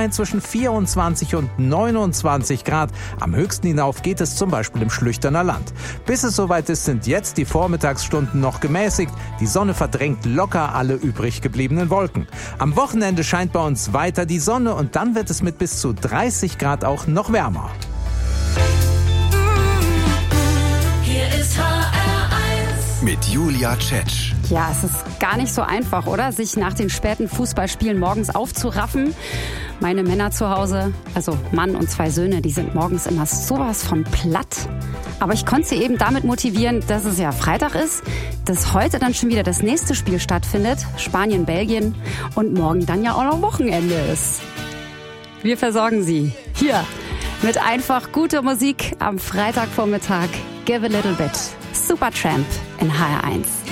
Tiefstwerte zwischen 24 und 29 Grad. Am höchsten hinauf geht es zum Beispiel im Schlüchterner Land. Bis es soweit ist, sind jetzt die Vormittagsstunden noch gemäßigt. Die Sonne verdrängt locker alle übrig gebliebenen Wolken. Am Wochenende scheint bei uns weiter die Sonne und dann wird es mit bis zu 30 Grad auch noch wärmer. Hier ist HR1 mit Julia Tschetsch. Ja, es ist gar nicht so einfach, oder? Sich nach den späten Fußballspielen morgens aufzuraffen. Meine Männer zu Hause, also Mann und 2 Söhne, die sind morgens immer sowas von platt. Aber ich konnte sie eben damit motivieren, dass es ja Freitag ist, dass heute dann schon wieder das nächste Spiel stattfindet, Spanien, Belgien, und morgen dann ja auch noch Wochenende ist. Wir versorgen Sie hier mit einfach guter Musik am Freitagvormittag. Give a little bit. Supertramp in HR1.